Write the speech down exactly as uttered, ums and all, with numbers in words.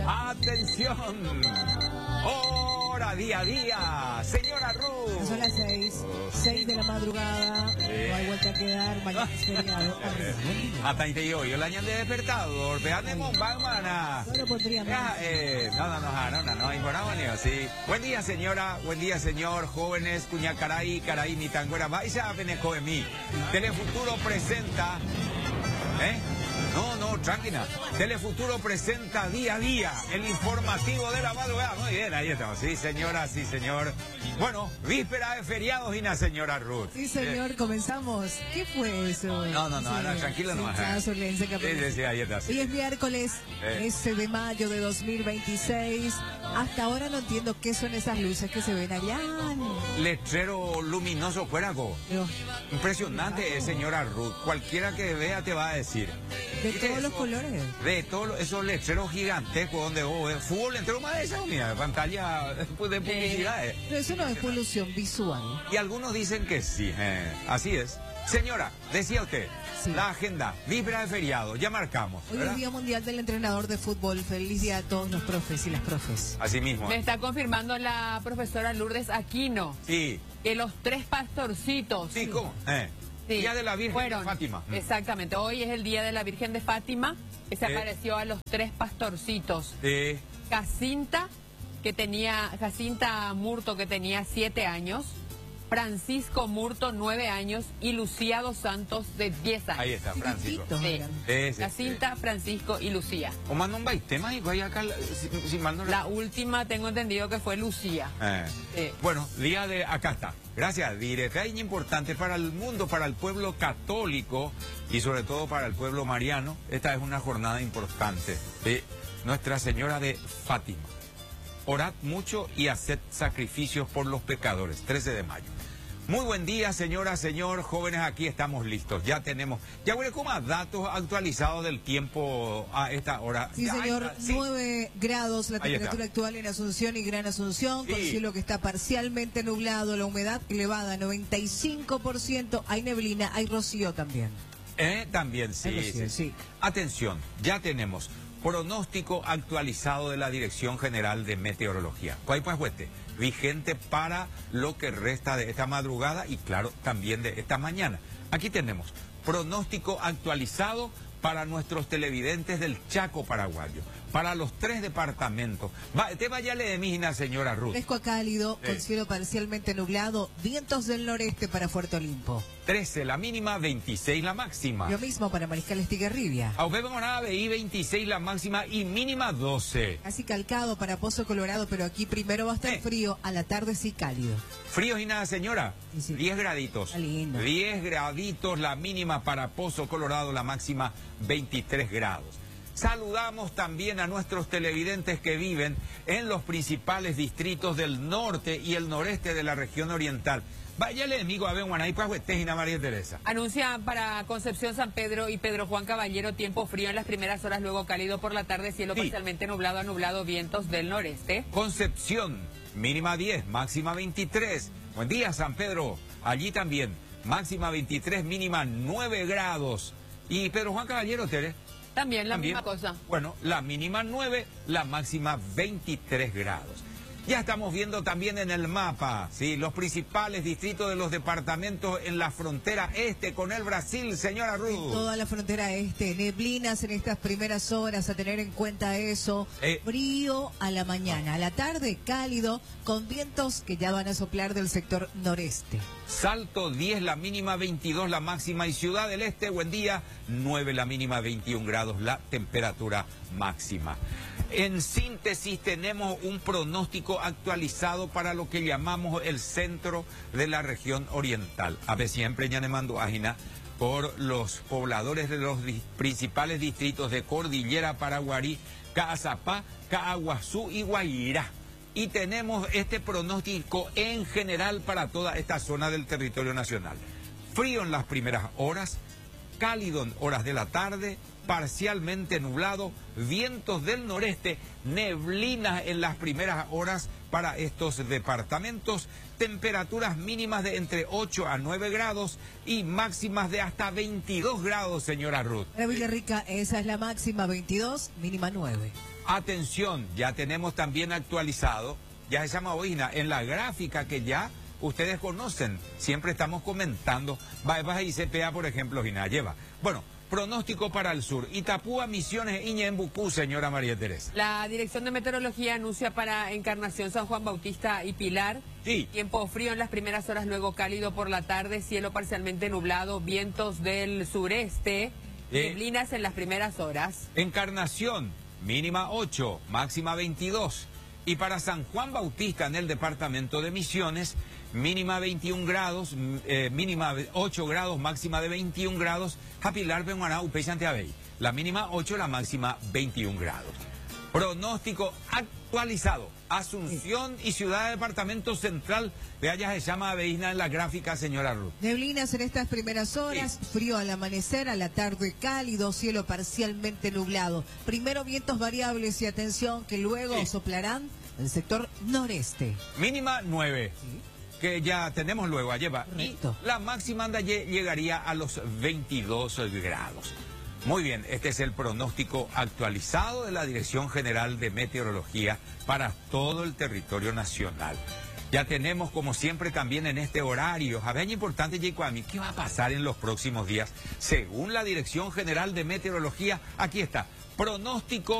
Atención. Hora día a día. Señora Ruth. Son las seis. Seis de la madrugada. Sí. No hay vuelta a quedar. Mañana es feriado. Hasta ahí te digo, yo la año de despertador. Vean, Mombamana. No lo pondría más. Eh, no, no, no, no, no, no, no, sí. Buen día, señora. Buen día, señor. Jóvenes, Cuñacaray, Caray, Nitanguera. Vaya, Beneco de mí. Telefuturo presenta. ¿Eh? No, no, tranquila. Telefuturo presenta día a día el informativo de la madrugada. Muy bien, ahí estamos. Sí, señora, sí, señor. Bueno, víspera de feriados y la señora Ruth. Sí, señor, eh. comenzamos. ¿Qué fue eso? No, no, no, sí, no, tranquilo nomás. Sí, sí, sí, sí, ahí está. Sí. Hoy es miércoles, eh. ese de mayo de dos mil veintiséis. Hasta ahora no entiendo qué son esas luces que se ven allá. Letrero luminoso, cueraco. Impresionante, señora Ruth. Cualquiera que vea te va a decir. De todos eso, los colores. De todos esos letreros gigantescos donde vos ves. Fútbol entero más de esa, mira, pantalla de publicidad. Eh, pero eso no es polución visual. Y algunos dicen que sí. Eh, así es. Señora, decía usted, sí. La agenda, víspera de feriado, ya marcamos. Hoy es el Día Mundial del Entrenador de Fútbol. Feliz día a todos los profes y las profes. Así mismo. Me está confirmando la profesora Lourdes Aquino. Sí. Que los tres pastorcitos. Sí, ¿cómo? Eh. Sí. Día de la Virgen Fueron, de Fátima. Exactamente. Hoy es el Día de la Virgen de Fátima, que se eh. apareció a los tres pastorcitos. Sí. Jacinta, que tenía, Jacinta Murto, que tenía siete años. Francisco Murto, nueve años, y Lucía dos Santos, de diez años. Ahí está, Francisco. Sí. Sí, sí, Jacinta, sí. Francisco y Lucía. ¿O más no un tema y vaya acá? Si, si mal no... La última tengo entendido que fue Lucía. Eh. Sí. Bueno, día de... Acá está. Gracias, directa y importante para el mundo, para el pueblo católico y sobre todo para el pueblo mariano. Esta es una jornada importante de Nuestra Señora de Fátima. Orad mucho y haced sacrificios por los pecadores. trece de mayo. Muy buen día, señora, señor, jóvenes, aquí estamos listos. Ya tenemos, ya huele como datos actualizados del tiempo a esta hora. Sí, ya, señor, ahí, sí. nueve grados la temperatura actual en Asunción y Gran Asunción, sí. Con cielo que está parcialmente nublado, la humedad elevada, noventa y cinco por ciento, hay neblina, hay rocío también. Eh, también, sí, rocío, sí. sí. Atención, ya tenemos pronóstico actualizado de la Dirección General de Meteorología. Cuaypahuete, vigente para lo que resta de esta madrugada y claro, también de esta mañana. Aquí tenemos pronóstico actualizado para nuestros televidentes del Chaco paraguayo, para los tres departamentos. Va, te vaya de Mijina, señora Ruth. Fresco a cálido, eh. con cielo parcialmente nublado, vientos del noreste para Puerto Olimpo. trece la mínima, veintiséis la máxima. Lo mismo para Mariscal Estigarribia. Aubebe y veintiséis la máxima y mínima doce. Casi calcado para Pozo Colorado, pero aquí primero va a estar eh. frío, a la tarde sí cálido. Fríos y nada, señora. Sí, sí. diez graditos. Lindo. diez graditos la mínima para Pozo Colorado, la máxima veintitrés grados. Saludamos también a nuestros televidentes que viven en los principales distritos del norte y el noreste de la región oriental. Váyale, amigo, a ver, Guanaí, Pajuetejina, María Teresa. Anuncia para Concepción, San Pedro y Pedro Juan Caballero tiempo frío en las primeras horas, luego cálido por la tarde, cielo sí. Parcialmente nublado a nublado, vientos del noreste. Concepción, mínima diez, máxima veintitrés. Buen día, San Pedro. Allí también, máxima veintitrés, mínima nueve grados. Y Pedro Juan Caballero, Tere. También la También, misma cosa. Bueno, la mínima nueve, la máxima veintitrés grados. Ya estamos viendo también en el mapa, ¿sí? Los principales distritos de los departamentos en la frontera este con el Brasil, señora Ruth. En toda la frontera este, neblinas en estas primeras horas, a tener en cuenta eso. Eh, Frío a la mañana, a la tarde cálido, con vientos que ya van a soplar del sector noreste. Salto diez, la mínima veintidós, la máxima, y Ciudad del Este, buen día, nueve, la mínima veintiún grados, la temperatura máxima. En síntesis, tenemos un pronóstico actualizado para lo que llamamos el centro de la región oriental. A ver, siempre ya le mando ágina por los pobladores de los di principales distritos de Cordillera, Paraguarí, Caazapá, Caaguazú y Guairá. Y tenemos este pronóstico en general para toda esta zona del territorio nacional. Frío en las primeras horas, cálido en horas de la tarde, parcialmente nublado, vientos del noreste, neblinas en las primeras horas para estos departamentos, temperaturas mínimas de entre ocho a nueve grados y máximas de hasta veintidós grados, señora Ruth. En Villarrica esa es la máxima, veintidós, mínima nueve. Atención, ya tenemos también actualizado, ya se llama Oina, en la gráfica que ya ustedes conocen, siempre estamos comentando, vas a I C P A, por ejemplo, Gina, lleva. Bueno, pronóstico para el sur, Itapúa, Misiones, Iñembucú, señora María Teresa. La Dirección de Meteorología anuncia para Encarnación, San Juan Bautista y Pilar. Sí. Tiempo frío en las primeras horas, luego cálido por la tarde, cielo parcialmente nublado, vientos del sureste, Eh, neblinas en las primeras horas. Encarnación, mínima ocho, máxima veintidós. Y para San Juan Bautista, en el departamento de Misiones, mínima veintiún grados, eh, mínima ocho grados, máxima de veintiún grados. Japilar, Benguaná, Upey, Santiabey. La mínima ocho, la máxima veintiún grados. Pronóstico actualizado. Asunción y Ciudad de Departamento Central. Vea, ya se llama Aveína en la gráfica, señora Ruth. Neblinas en estas primeras horas, sí. Frío al amanecer, a la tarde cálido, cielo parcialmente nublado. Primero vientos variables y atención que luego sí. soplarán el sector noreste. Mínima nueve. Sí. Que ya tenemos luego, lleva. Y la máxima anda llegaría a los veintidós grados. Muy bien, este es el pronóstico actualizado de la Dirección General de Meteorología para todo el territorio nacional. Ya tenemos, como siempre, también en este horario, a ver, importante, Yecuami, ¿qué va a pasar en los próximos días? Según la Dirección General de Meteorología, aquí está, pronóstico